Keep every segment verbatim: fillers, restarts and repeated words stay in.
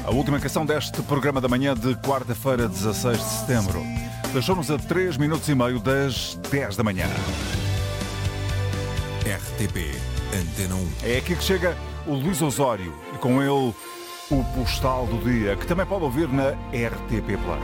A última canção deste programa da manhã de quarta-feira, dezasseis de setembro. Deixou-nos a três minutos e meio das dez da manhã. R T P Antena um. É aqui que chega o Luís Osório e com ele o Postal do Dia, que também pode ouvir na R T P Play.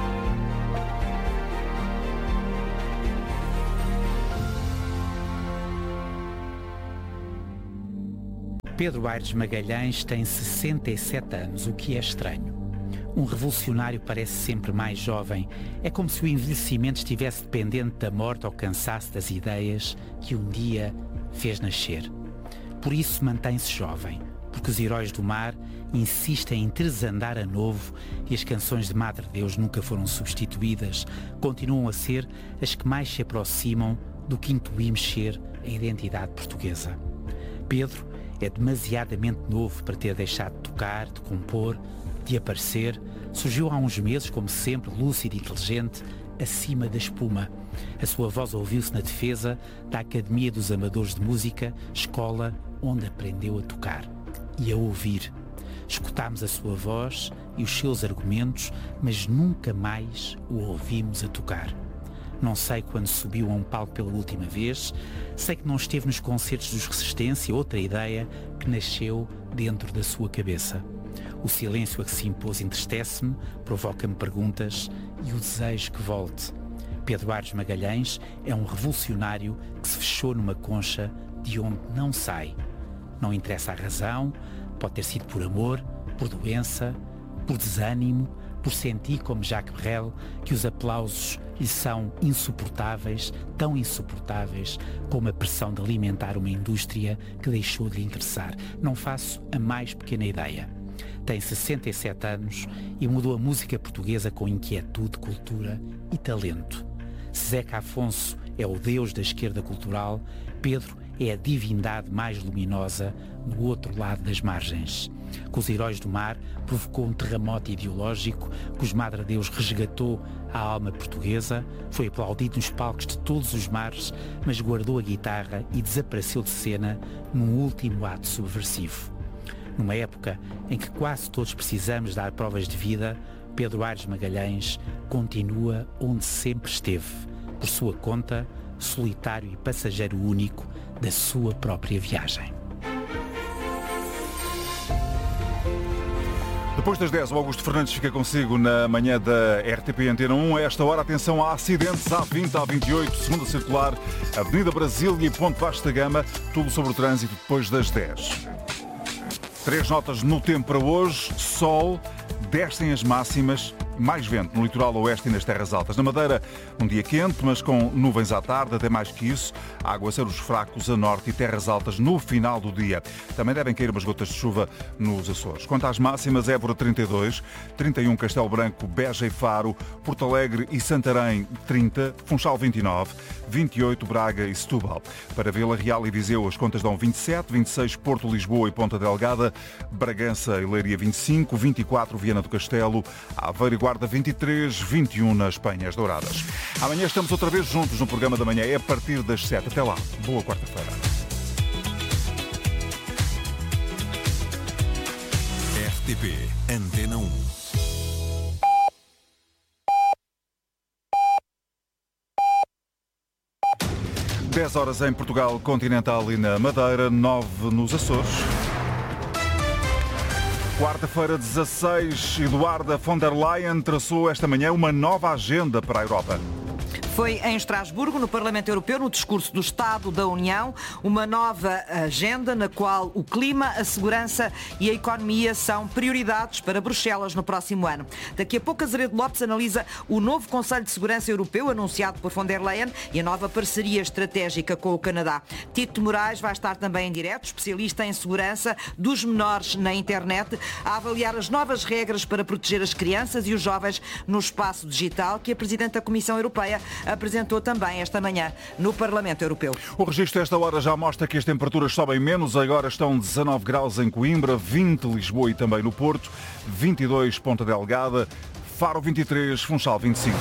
Pedro Aires Magalhães tem sessenta e sete anos, o que é estranho. Um revolucionário parece sempre mais jovem. É como se o envelhecimento estivesse dependente da morte ou cansaço das ideias que um dia fez nascer. Por isso mantém-se jovem, porque os heróis do mar insistem em tresandar a novo e as canções de Madre Deus nunca foram substituídas. Continuam a ser as que mais se aproximam do que intuímos ser a identidade portuguesa. Pedro é demasiadamente novo para ter deixado de tocar, de compor, de aparecer. Surgiu há uns meses, como sempre, lúcido e inteligente, acima da espuma. A sua voz ouviu-se na defesa da Academia dos Amadores de Música, escola onde aprendeu a tocar e a ouvir. Escutámos a sua voz e os seus argumentos, mas nunca mais o ouvimos a tocar. Não sei quando subiu a um palco pela última vez, sei que não esteve nos concertos dos Resistência, outra ideia que nasceu dentro da sua cabeça. O silêncio a que se impôs entristece-me, provoca-me perguntas e o desejo que volte. Pedro Aires Magalhães é um revolucionário que se fechou numa concha de onde não sai. Não interessa a razão, pode ter sido por amor, por doença, por desânimo, por sentir, como Jacques Brel, que os aplausos lhe são insuportáveis, tão insuportáveis como a pressão de alimentar uma indústria que deixou de lhe interessar. Não faço a mais pequena ideia. Tem sessenta e sete anos e mudou a música portuguesa com inquietude, cultura e talento. Se Zeca Afonso é o deus da esquerda cultural, Pedro é a divindade mais luminosa no outro lado das margens. Com os Heróis do Mar provocou um terremoto ideológico que os Madre Deus resgatou a alma portuguesa, foi aplaudido nos palcos de todos os mares, mas guardou a guitarra e desapareceu de cena num último ato subversivo. Numa época em que quase todos precisamos dar provas de vida, Pedro Aires Magalhães continua onde sempre esteve, por sua conta, solitário e passageiro único da sua própria viagem. Depois das dez, o Augusto Fernandes fica consigo na manhã da R T P Antena um. A esta hora, atenção a acidentes A vinte, A vinte e oito, segunda circular, Avenida Brasília e Ponte Vasco da Gama. Tudo sobre o trânsito depois das dez. Três notas no tempo para hoje. Sol, descem as máximas, mais vento no litoral oeste e nas terras altas. Na Madeira, um dia quente, mas com nuvens à tarde, até mais que isso. Aguaceiros fracos a norte e terras altas no final do dia. Também devem cair umas gotas de chuva nos Açores. Quanto às máximas, Évora trinta e dois, trinta e um Castelo Branco, Beja e Faro, Porto Alegre e Santarém trinta, Funchal vinte e nove, vinte e oito Braga e Setúbal. Para Vila Real e Viseu as contas dão vinte e sete, vinte e seis Porto, Lisboa e Ponta Delgada, Bragança e Leiria vinte e cinco, vinte e quatro Viana do Castelo, Aveiro e Guarda vinte e três, vinte e um nas Penhas Douradas. Amanhã estamos outra vez juntos no programa da manhã, é a partir das sete. Até lá. Boa quarta-feira. R T P Antena um. dez horas em Portugal Continental e na Madeira, nove nos Açores. Quarta-feira, dezasseis, Eduarda von der Leyen traçou esta manhã uma nova agenda para a Europa. Foi em Estrasburgo, no Parlamento Europeu, no discurso do Estado da União, uma nova agenda na qual o clima, a segurança e a economia são prioridades para Bruxelas no próximo ano. Daqui a pouco, Azeredo Lopes analisa o novo Conselho de Segurança Europeu anunciado por von der Leyen e a nova parceria estratégica com o Canadá. Tito Moraes vai estar também em direto, especialista em segurança dos menores na internet, a avaliar as novas regras para proteger as crianças e os jovens no espaço digital que a Presidente da Comissão Europeia apresentou também esta manhã no Parlamento Europeu. O registro esta hora já mostra que as temperaturas sobem menos. Agora estão dezanove graus em Coimbra, vinte em Lisboa e também no Porto, vinte e dois Ponta Delgada, Faro vinte e três, Funchal vinte e cinco.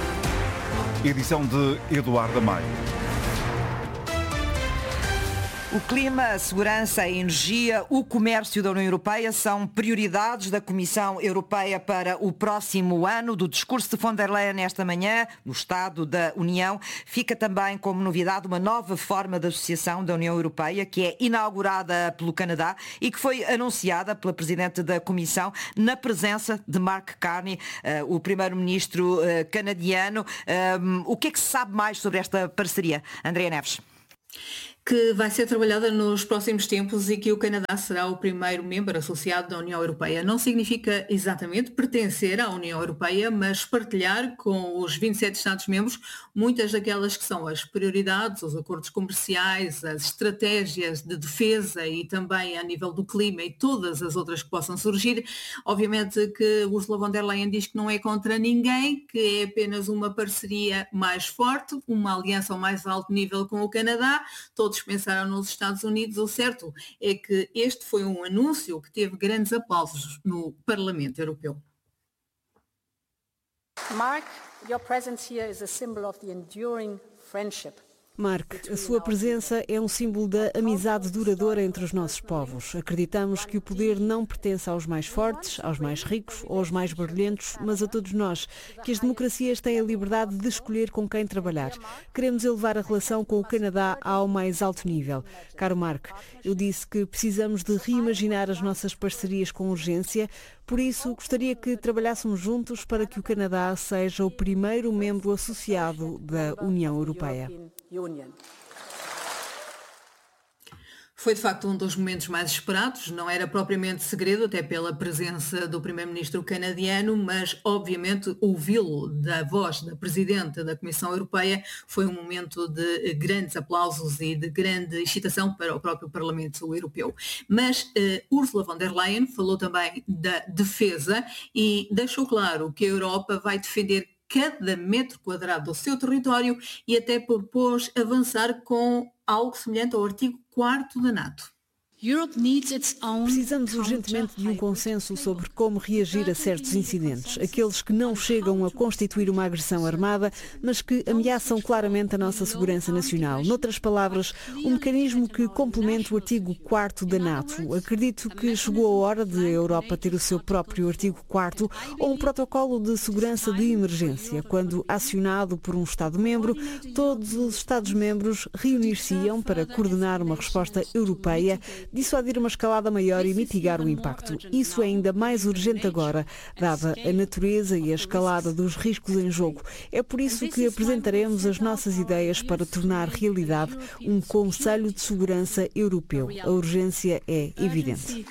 Edição de Eduardo Maio. O clima, a segurança, a energia, o comércio da União Europeia são prioridades da Comissão Europeia para o próximo ano. Do discurso de von der Leyen esta manhã, no Estado da União, fica também como novidade uma nova forma de associação da União Europeia, que é inaugurada pelo Canadá e que foi anunciada pela Presidente da Comissão na presença de Mark Carney, uh, o Primeiro-Ministro uh, canadiano. Um, o que é que se sabe mais sobre esta parceria? Andréa Neves. Que vai ser trabalhada nos próximos tempos e que o Canadá será o primeiro membro associado da União Europeia. Não significa exatamente pertencer à União Europeia, mas partilhar com os vinte e sete Estados-membros muitas daquelas que são as prioridades, os acordos comerciais, as estratégias de defesa e também a nível do clima e todas as outras que possam surgir. Obviamente que Ursula von der Leyen diz que não é contra ninguém, que é apenas uma parceria mais forte, uma aliança ao mais alto nível com o Canadá. Todos pensaram nos Estados Unidos. O certo é que este foi um anúncio que teve grandes aplausos no Parlamento Europeu. Mark, your presence here is a symbol of the enduring friendship. Mark, a sua presença é um símbolo da amizade duradoura entre os nossos povos. Acreditamos que o poder não pertence aos mais fortes, aos mais ricos ou aos mais barulhentos, mas a todos nós, que as democracias têm a liberdade de escolher com quem trabalhar. Queremos elevar a relação com o Canadá ao mais alto nível. Caro Mark, eu disse que precisamos de reimaginar as nossas parcerias com urgência, por isso gostaria que trabalhássemos juntos para que o Canadá seja o primeiro membro associado da União Europeia. Foi de facto um dos momentos mais esperados, não era propriamente segredo, até pela presença do Primeiro-Ministro canadiano, mas obviamente ouvi-lo da voz da Presidente da Comissão Europeia foi um momento de grandes aplausos e de grande excitação para o próprio Parlamento Europeu. Mas uh, Ursula von der Leyen falou também da defesa e deixou claro que a Europa vai defender cada metro quadrado do seu território e até propôs avançar com algo semelhante ao artigo quarto da NATO. Precisamos urgentemente de um consenso sobre como reagir a certos incidentes, aqueles que não chegam a constituir uma agressão armada, mas que ameaçam claramente a nossa segurança nacional. Noutras palavras, um mecanismo que complemente o artigo quarto da NATO. Acredito que chegou a hora de a Europa ter o seu próprio artigo quarto ou um protocolo de segurança de emergência. Quando acionado por um Estado-membro, todos os Estados-membros reunir-se-iam para coordenar uma resposta europeia, dissuadir uma escalada maior e mitigar o impacto. Isso é ainda mais urgente agora, dada a natureza e a escalada dos riscos em jogo. É por isso que apresentaremos as nossas ideias para tornar realidade um Conselho de Segurança Europeu. A urgência é evidente.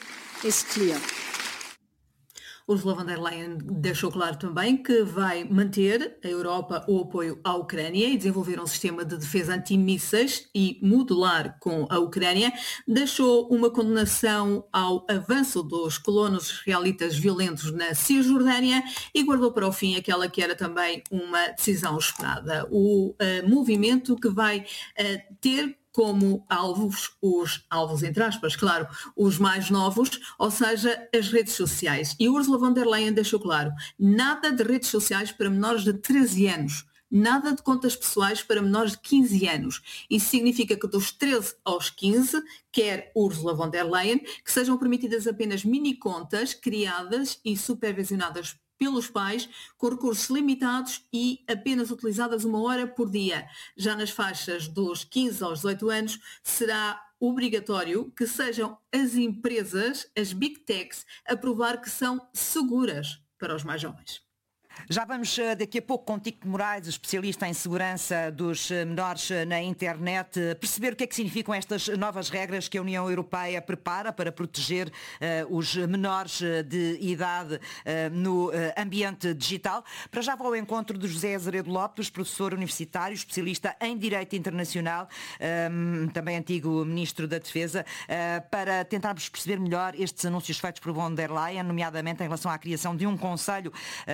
Ursula von der Leyen deixou claro também que vai manter a Europa o apoio à Ucrânia e desenvolver um sistema de defesa antimísseis e modular com a Ucrânia. Deixou uma condenação ao avanço dos colonos israelitas violentos na Cisjordânia e guardou para o fim aquela que era também uma decisão esperada. O uh, movimento que vai uh, ter como alvos, os alvos entre aspas, claro, os mais novos, ou seja, as redes sociais. E Ursula von der Leyen deixou claro, nada de redes sociais para menores de treze anos, nada de contas pessoais para menores de quinze anos. Isso significa que dos treze aos quinze, quer Ursula von der Leyen, que sejam permitidas apenas mini-contas criadas e supervisionadas pelos pais, com recursos limitados e apenas utilizadas uma hora por dia. Já nas faixas dos quinze aos dezoito anos, será obrigatório que sejam as empresas, as Big Techs, a provar que são seguras para os mais jovens. Já vamos daqui a pouco com Tico Moraes, especialista em segurança dos menores na internet, perceber o que é que significam estas novas regras que a União Europeia prepara para proteger uh, os menores de idade uh, no uh, ambiente digital. Para já vou ao encontro de José Azeredo Lopes, professor universitário, especialista em Direito Internacional, um, também antigo Ministro da Defesa, uh, para tentarmos perceber melhor estes anúncios feitos por von der Leyen, nomeadamente em relação à criação de um Conselho uh, Europeu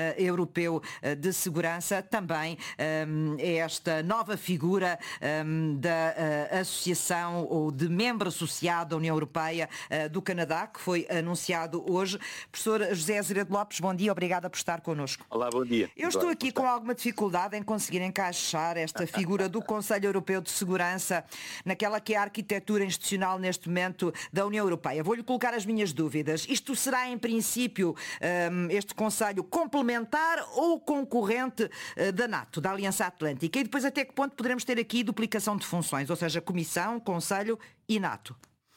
Europeu de Segurança, também um, esta nova figura um, da uh, Associação ou de membro associado da União Europeia uh, do Canadá, que foi anunciado hoje. Professor José Azeredo Lopes, bom dia, obrigada por estar connosco. Olá, bom dia. Eu estou aqui com alguma dificuldade em conseguir encaixar esta figura do Conselho Europeu de Segurança naquela que é a arquitetura institucional neste momento da União Europeia. Vou-lhe colocar as minhas dúvidas. Isto será, em princípio, um, este Conselho complementar ou concorrente uh, da NATO, da Aliança Atlântica? E depois até que ponto poderemos ter aqui duplicação de funções, ou seja, Comissão, Conselho e NATO?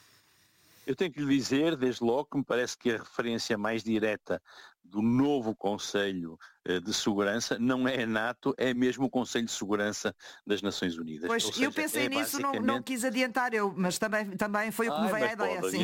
Eu tenho que lhe dizer, desde logo, que me parece que a referência mais direta do novo Conselho de Segurança não é a NATO, é mesmo o Conselho de Segurança das Nações Unidas. Pois, seja, eu pensei é nisso, basicamente... não, não quis adiantar eu, mas também, também foi o que me veio à ideia. Assim.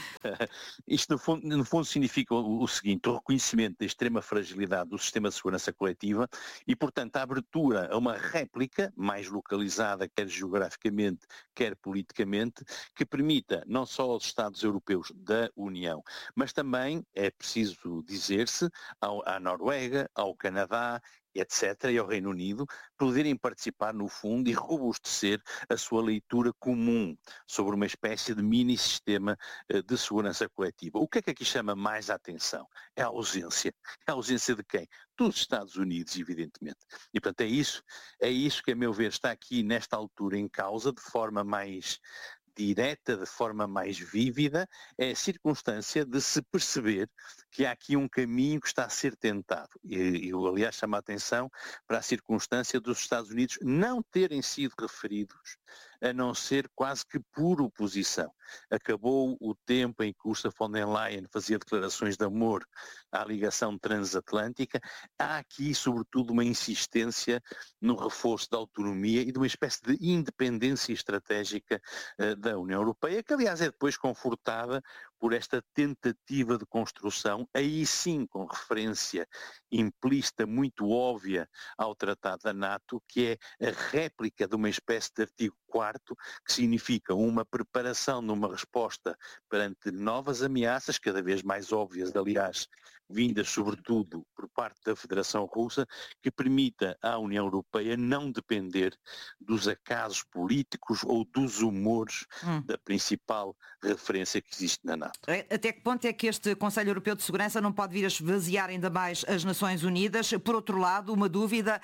Isto no fundo, no fundo significa o, o seguinte, o reconhecimento da extrema fragilidade do sistema de segurança coletiva e, portanto, a abertura a uma réplica mais localizada, quer geograficamente, quer politicamente, que permita não só aos Estados europeus da União, mas também, é preciso dizer-se, ao, à Noruega, ao Canadá, etcétera, e ao Reino Unido, poderem participar no fundo e robustecer a sua leitura comum sobre uma espécie de mini-sistema de segurança coletiva. O que é que aqui chama mais a atenção? É a ausência. É a ausência de quem? Dos Estados Unidos, evidentemente. E, portanto, é isso, é isso que, a meu ver, está aqui nesta altura em causa, de forma mais direta, de forma mais vívida, é a circunstância de se perceber que há aqui um caminho que está a ser tentado. E eu, aliás, chamo a atenção para a circunstância dos Estados Unidos não terem sido referidos, a não ser quase que por oposição. Acabou o tempo em que Ursula von der Leyen fazia declarações de amor à ligação transatlântica. Há aqui, sobretudo, uma insistência no reforço da autonomia e de uma espécie de independência estratégica uh, da União Europeia, que aliás é depois confortada por esta tentativa de construção, aí sim com referência implícita muito óbvia ao Tratado da NATO, que é a réplica de uma espécie de artigo quarto, que significa uma preparação numa resposta perante novas ameaças, cada vez mais óbvias, aliás, vindas sobretudo por parte da Federação Russa, que permita à União Europeia não depender dos acasos políticos ou dos humores hum. da principal referência que existe na NATO. Até que ponto é que este Conselho Europeu de Segurança não pode vir a esvaziar ainda mais as Nações Unidas? Por outro lado, uma dúvida,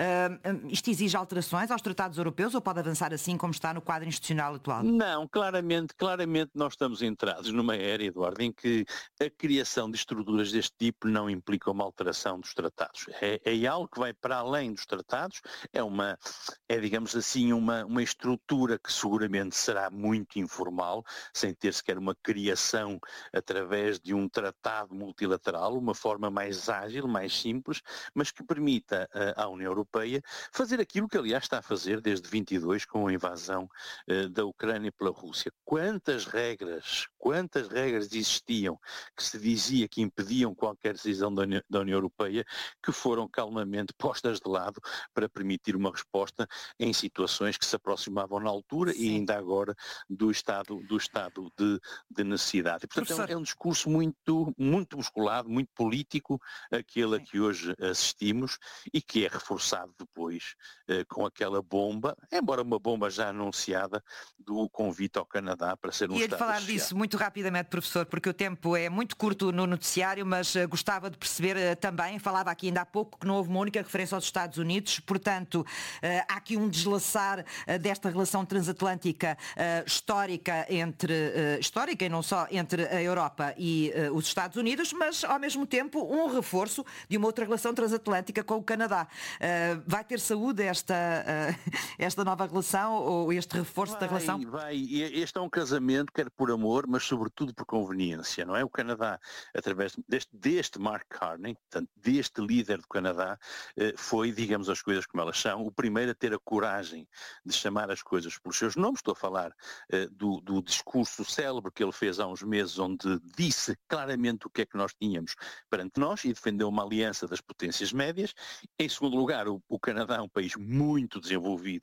uh, isto exige alterações aos tratados europeus ou pode avançar assim como está no quadro institucional atual? Não, claramente, claramente nós estamos entrados numa era, Eduardo, em que a criação de estruturas deste tipo não implica uma alteração dos tratados. É, é algo que vai para além dos tratados, é uma, é digamos assim, uma, uma estrutura que seguramente será muito informal, sem ter sequer uma criação através de um tratado multilateral, uma forma mais ágil, mais simples, mas que permita uh, à União Europeia fazer aquilo que aliás está a fazer desde vinte e dois com a invasão uh, da Ucrânia pela Rússia. Quantas regras, quantas regras existiam que se dizia que impediam qualquer decisão da União, da União Europeia, que foram calmamente postas de lado para permitir uma resposta em situações que se aproximavam na altura Sim. e ainda agora do estado, do estado de, de necessidade. E, portanto, é um, é um discurso muito, muito musculado, muito político, aquele a que hoje assistimos e que é reforçado depois eh, com aquela bomba, embora uma bomba já anunciada, do convite ao Canadá para ser um Ia Estado falar associado. disso muito rapidamente, professor, porque o tempo é muito curto no noticiário, mas uh, gostava de perceber uh, também, falava aqui ainda há pouco que não houve uma única referência aos Estados Unidos, portanto, uh, há aqui um deslaçar uh, desta relação transatlântica uh, histórica entre, uh, histórica e não só, entre a Europa e uh, os Estados Unidos, mas ao mesmo tempo um reforço de uma outra relação transatlântica com o Canadá. Uh, vai ter saúde esta, uh, esta nova relação ou este reforço vai, da relação? Vai, este é um casamento, quer por amor, mas sobretudo por conveniência, não é? O Canadá, através deste, deste Mark Carney, portanto, deste líder do Canadá, foi, digamos as coisas como elas são, o primeiro a ter a coragem de chamar as coisas pelos seus nomes. Estou a falar do, do discurso célebre que ele fez há uns meses, onde disse claramente o que é que nós tínhamos perante nós e defendeu uma aliança das potências médias. Em segundo lugar, o, o Canadá é um país muito desenvolvido,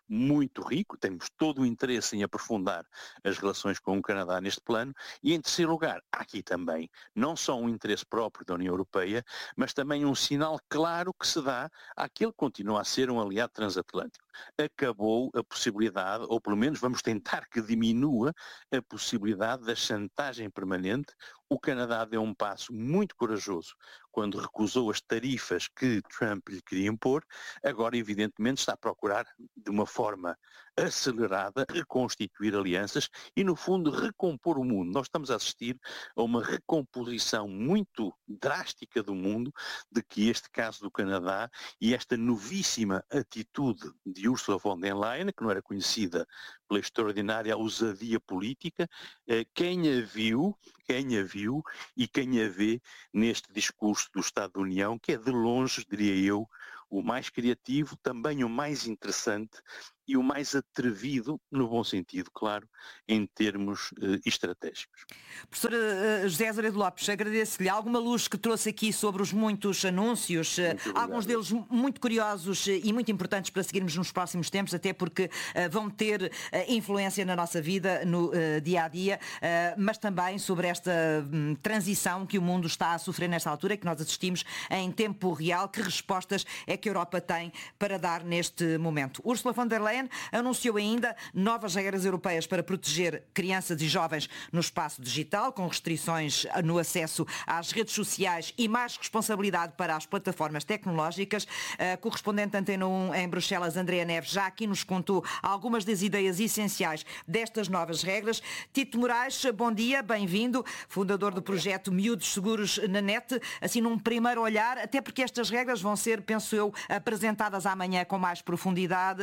muito rico, temos todo o interesse em aprofundar as relações com o Canadá neste plano, e em terceiro lugar, há aqui também não só um interesse próprio da União Europeia, mas também um sinal claro que se dá àquele que continua a ser um aliado transatlântico. Acabou a possibilidade, ou pelo menos vamos tentar que diminua a possibilidade da chantagem permanente. O Canadá deu um passo muito corajoso quando recusou as tarifas que Trump lhe queria impor. Agora, evidentemente, está a procurar, de uma forma acelerada, reconstituir alianças e, no fundo, recompor o mundo. Nós estamos a assistir a uma recomposição muito drástica do mundo, de que este caso do Canadá e esta novíssima atitude de Ursula von der Leyen, que não era conhecida pela extraordinária ousadia política, quem a viu, quem a viu e quem a vê neste discurso do Estado da União, que é de longe, diria eu, o mais criativo, também o mais interessante e o mais atrevido, no bom sentido, claro, em termos uh, estratégicos. Professora uh, José Azeredo Lopes, agradeço-lhe alguma luz que trouxe aqui sobre os muitos anúncios, uh, alguns deles muito curiosos uh, e muito importantes para seguirmos nos próximos tempos, até porque uh, vão ter uh, influência na nossa vida, no uh, dia a dia, uh, mas também sobre esta um, transição que o mundo está a sofrer nesta altura, que nós assistimos em tempo real. Que respostas é que a Europa tem para dar neste momento? Ursula von der Leyen anunciou ainda novas regras europeias para proteger crianças e jovens no espaço digital, com restrições no acesso às redes sociais e mais responsabilidade para as plataformas tecnológicas. A correspondente Antena um em Bruxelas, Andréa Neves, já aqui nos contou algumas das ideias essenciais destas novas regras. Tito Moraes, bom dia, bem-vindo, fundador do projeto Miúdos Seguros na Net. Assim, num primeiro olhar, até porque estas regras vão ser, penso eu, apresentadas amanhã com mais profundidade.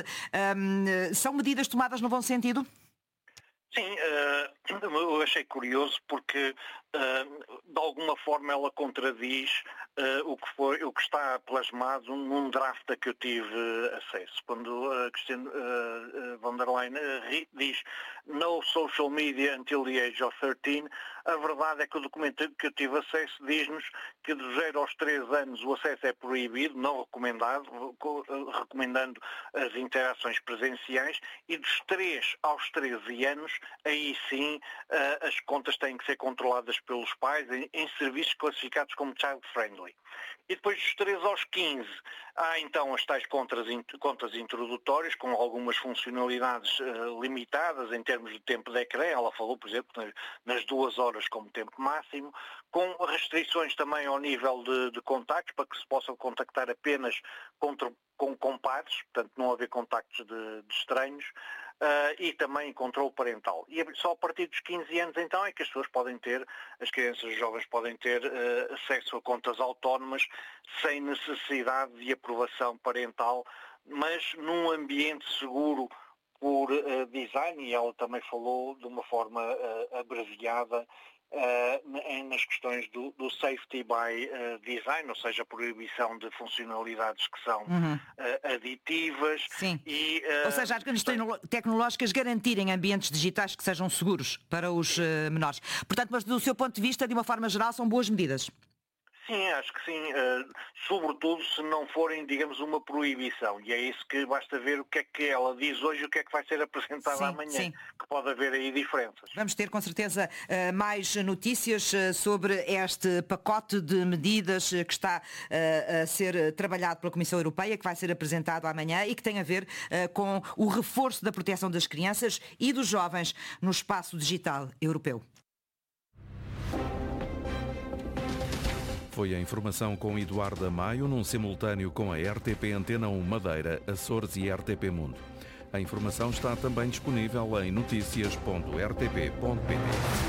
Um, são medidas tomadas no bom sentido? Sim, uh, eu achei curioso porque uh, de alguma forma ela contradiz uh, o, que foi, o que está plasmado num draft a que eu tive acesso. Quando a uh, Christine uh, von der Leyen uh, diz no social media until the age of thirteen, a verdade é que o documento que eu tive acesso diz-nos que de zero aos três anos o acesso é proibido, não recomendado, recomendando as interações presenciais, e dos três aos treze anos, aí sim as contas têm que ser controladas pelos pais em, em serviços classificados como child-friendly. E depois dos treze aos quinze há então as tais contas, contas introdutórias com algumas funcionalidades uh, limitadas em termos de tempo de ecrã. Ela falou, por exemplo, nas, nas duas horas como tempo máximo, com restrições também ao nível de, de contactos, para que se possam contactar apenas contra, com compares, portanto não haver contactos de, de estranhos, uh, e também controle parental. E só a partir dos quinze anos então é que as pessoas podem ter, as crianças e os jovens podem ter uh, acesso a contas autónomas sem necessidade de aprovação parental, mas num ambiente seguro por uh, design, e ela também falou de uma forma uh, abreviada Uh, nas questões do, do safety by uh, design, ou seja, a proibição de funcionalidades que são uhum. uh, aditivas. Sim. E, uh, ou seja, as grandes tecnológicas garantirem ambientes digitais que sejam seguros para os uh, menores. Portanto, mas do seu ponto de vista, de uma forma geral, são boas medidas? Sim, acho que sim, uh, sobretudo se não forem, digamos, uma proibição, e é isso que basta ver o que é que ela diz hoje e o que é que vai ser apresentado sim, amanhã, sim. que pode haver aí diferenças. Vamos ter com certeza uh, mais notícias uh, sobre este pacote de medidas uh, que está uh, a ser trabalhado pela Comissão Europeia, que vai ser apresentado amanhã e que tem a ver uh, com o reforço da proteção das crianças e dos jovens no espaço digital europeu. Foi a informação com Eduardo Maio, num simultâneo com a R T P Antena um Madeira, Açores e R T P Mundo. A informação está também disponível em noticias ponto r t p ponto p t.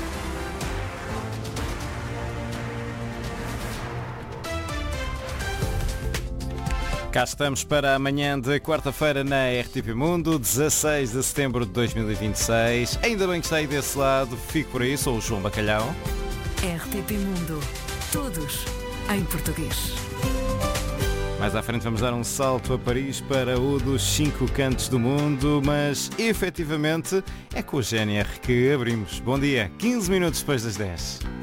Cá estamos para amanhã de quarta-feira na R T P Mundo, dezasseis de setembro de dois mil e vinte e seis. Ainda bem que está aí desse lado, fico por aí, sou o João Bacalhau. R T P Mundo. Todos em português. Mais à frente vamos dar um salto a Paris para o dos cinco cantos do mundo, mas efetivamente é com o G N R que abrimos. Bom dia, quinze minutos depois das dez.